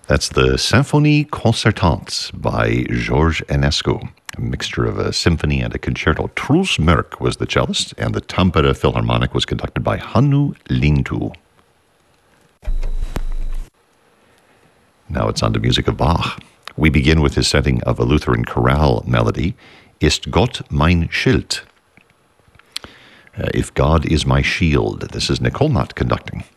That's the Symphonie Concertante by Georges Enescu, a mixture of a symphony and a concerto. Truls Mørk was the cellist, and the Tampere Philharmonic was conducted by Hannu Lintu. Now it's on to music of Bach. We begin with his setting of a Lutheran chorale melody, Ist Gott mein Schild? If God is my shield. This is Nicole Mott conducting.